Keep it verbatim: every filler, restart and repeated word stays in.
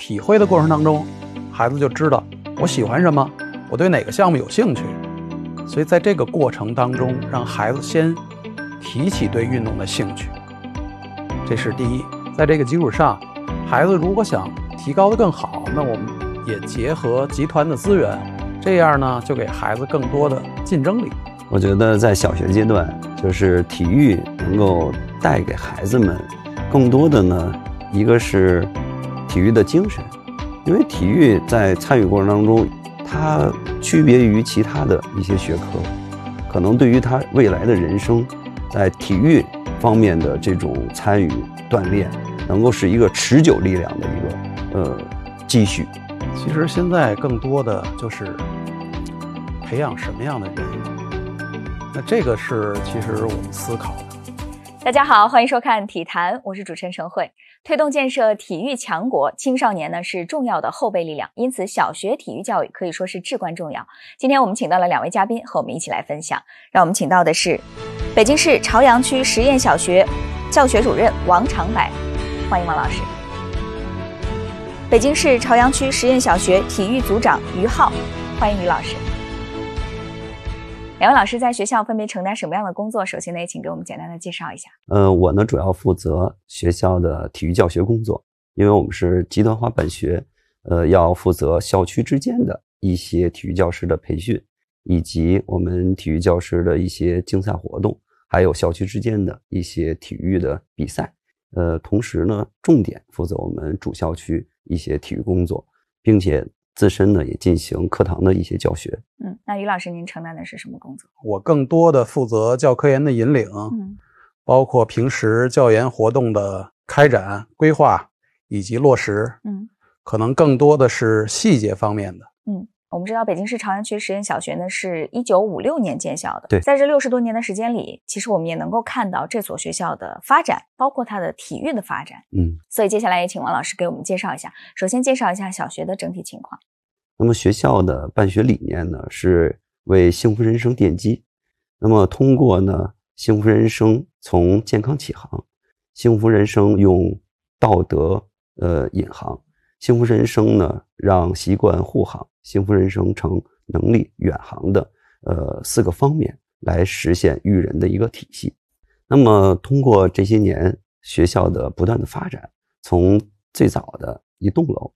体会的过程当中，孩子就知道我喜欢什么，我对哪个项目有兴趣。所以在这个过程当中，让孩子先提起对运动的兴趣，这是第一。在这个基础上，孩子如果想提高的更好，那我们也结合集团的资源，这样呢就给孩子更多的竞争力。 我觉得在小学阶段，就是体育能够带给孩子们更多的呢，一个是体育的精神，因为体育在参与过程当中，它区别于其他的一些学科，可能对于他未来的人生，在体育方面的这种参与锻炼，能够是一个持久力量的一个呃积蓄。 其实现在更多的就是培养什么样的人，那这个是其实我们思考的。 大家好，欢迎收看体坛，我是主持人陈慧。推动建设体育强国，青少年呢是重要的后备力量，因此小学体育教育可以说是至关重要。今天我们请到了两位嘉宾和我们一起来分享，让我们请到的是北京市朝阳区实验小学教学主任王长柏，欢迎王老师。北京市朝阳区实验小学体育组长于浩，欢迎于老师。两位老师在学校分别承担什么样的工作？首先呢，也请给我们简单的介绍一下。 呃，我呢主要负责学校的体育教学工作，因为我们是集团化办学，呃，要负责校区之间的一些体育教师的培训，以及我们体育教师的一些竞赛活动，还有校区之间的一些体育的比赛。呃，同时呢，重点负责我们主校区一些体育工作，并且自身呢也进行课堂的一些教学。 嗯，那于老师您承担的是什么工作？ 我更多的负责教科研的引领，嗯，包括平时教研活动的开展、规划以及落实。嗯，可能更多的是细节方面的。 嗯，我们知道北京市朝阳区实验小学呢是一九五六年建校的。 对， 在这六十多年的时间里，其实我们也能够看到这所学校的发展，包括它的体育的发展。 嗯， 所以接下来也请王老师给我们介绍一下。首先介绍一下小学的整体情况。 那么学校的办学理念呢，是为幸福人生奠基。那么通过呢，幸福人生从健康起航，幸福人生用道德呃引航，幸福人生呢让习惯护航，幸福人生成能力远航的呃四个方面来实现育人的一个体系。那么通过这些年学校的不断的发展，从最早的一栋楼